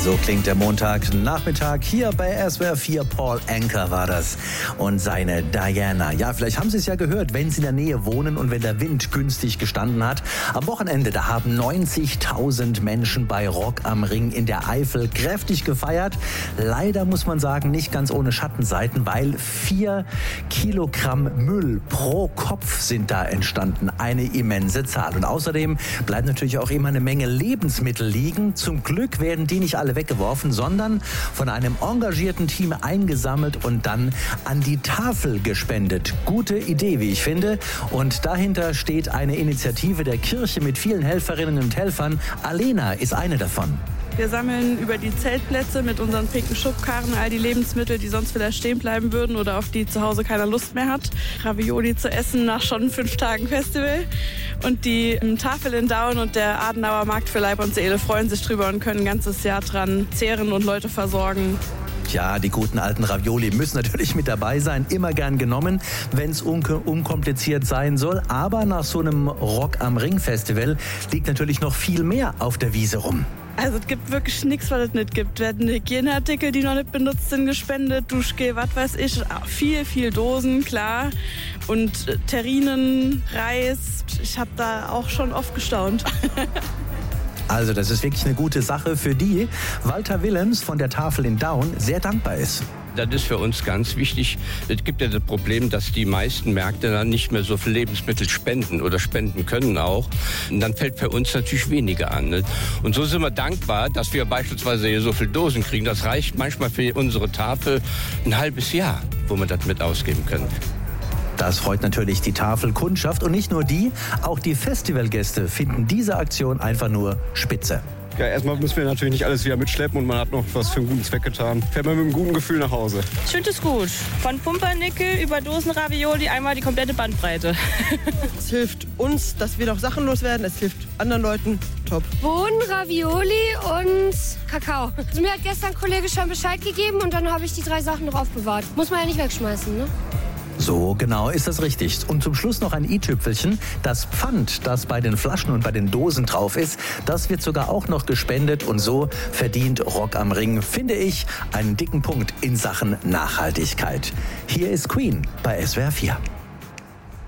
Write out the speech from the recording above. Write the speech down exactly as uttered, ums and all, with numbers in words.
So klingt der Montagnachmittag hier bei S W R vier. Paul Anka war das und seine Diana. Ja, vielleicht haben Sie es ja gehört, wenn Sie in der Nähe wohnen und wenn der Wind günstig gestanden hat. Am Wochenende, da haben neunzigtausend Menschen bei Rock am Ring in der Eifel kräftig gefeiert. Leider muss man sagen, nicht ganz ohne Schattenseiten, weil vier Kilogramm Müll pro Kopf sind da entstanden. Eine immense Zahl. Und außerdem bleibt natürlich auch immer eine Menge Lebensmittel liegen. Zum Glück werden die nicht alle weggeworfen, sondern von einem engagierten Team eingesammelt und dann an die Tafel gespendet. Gute Idee, wie ich finde. Und dahinter steht eine Initiative der Kirche mit vielen Helferinnen und Helfern. Alena ist eine davon. Wir sammeln über die Zeltplätze mit unseren pinken Schubkarren all die Lebensmittel, die sonst vielleicht stehen bleiben würden oder auf die zu Hause keiner Lust mehr hat. Ravioli zu essen nach schon fünf Tagen Festival. Und die Tafel in Daun und der Adenauer Markt für Leib und Seele freuen sich drüber und können ein ganzes Jahr dran zehren und Leute versorgen. Ja, die guten alten Ravioli müssen natürlich mit dabei sein. Immer gern genommen, wenn es un- unkompliziert sein soll. Aber nach so einem Rock am Ring Festival liegt natürlich noch viel mehr auf der Wiese rum. Also es gibt wirklich nichts, was es nicht gibt. Werden Hygieneartikel, die noch nicht benutzt sind, gespendet, Duschgel, was weiß ich. Viel, viel Dosen, klar. Und äh, Terrinen, Reis. Ich habe da auch schon oft gestaunt. Also das ist wirklich eine gute Sache, für die Walter Willems von der Tafel in Daun sehr dankbar ist. Das ist für uns ganz wichtig. Es gibt ja das Problem, dass die meisten Märkte dann nicht mehr so viel Lebensmittel spenden oder spenden können auch. Und dann fällt für uns natürlich weniger an. Ne? Und so sind wir dankbar, dass wir beispielsweise hier so viele Dosen kriegen. Das reicht manchmal für unsere Tafel ein halbes Jahr, wo wir das mit ausgeben können. Das freut natürlich die Tafelkundschaft und nicht nur die, auch die Festivalgäste finden diese Aktion einfach nur spitze. Ja, erstmal müssen wir natürlich nicht alles wieder mitschleppen und man hat noch was für einen guten Zweck getan. Fährt man mit einem guten Gefühl nach Hause. Ich finde es gut. Von Pumpernickel über Dosenravioli einmal die komplette Bandbreite. Es hilft uns, dass wir noch Sachen loswerden. Es hilft anderen Leuten. Top. Bohnen, Ravioli und Kakao. Also mir hat gestern ein Kollege schon Bescheid gegeben und dann habe ich die drei Sachen noch aufbewahrt. Muss man ja nicht wegschmeißen, ne? So genau ist das richtig. Und zum Schluss noch ein i-Tüpfelchen. Das Pfand, das bei den Flaschen und bei den Dosen drauf ist, das wird sogar auch noch gespendet. Und so verdient Rock am Ring, finde ich, einen dicken Punkt in Sachen Nachhaltigkeit. Hier ist Queen bei S W R vier.